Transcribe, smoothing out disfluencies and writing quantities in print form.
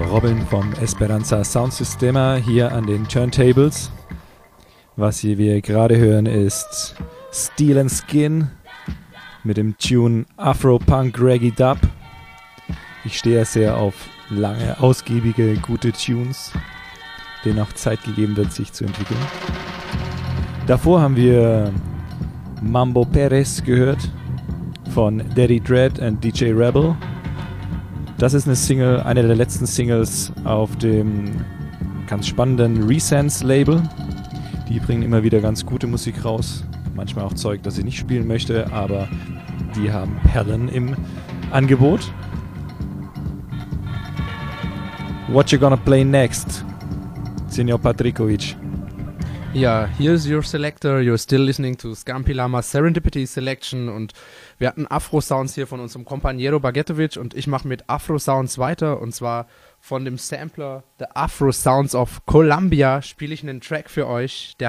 Robin vom Esperanza Sound Systema hier an den Turntables. Was wir gerade hören ist Steel and Skin mit dem Tune Afro-Punk Reggae Dub. Ich stehe sehr auf lange, ausgiebige, gute Tunes, denen auch Zeit gegeben wird, sich zu entwickeln. Davor haben wir Mambo Perez gehört von Daddy Dread und DJ Rebel. Das ist eine Single, eine der letzten Singles auf dem ganz spannenden Resense-Label. Die bringen immer wieder ganz gute Musik raus. Manchmal auch Zeug, das ich nicht spielen möchte, aber die haben Perlen im Angebot. What you gonna play next, Senor Patrikovic? Ja, here's your selector. You're still listening to Scampi Lama's Serendipity Selection und wir hatten Afro-Sounds hier von unserem Compañero Bagetovic und ich mache mit Afro-Sounds weiter und zwar von dem Sampler The Afro Sounds of Colombia spiele ich einen Track für euch, der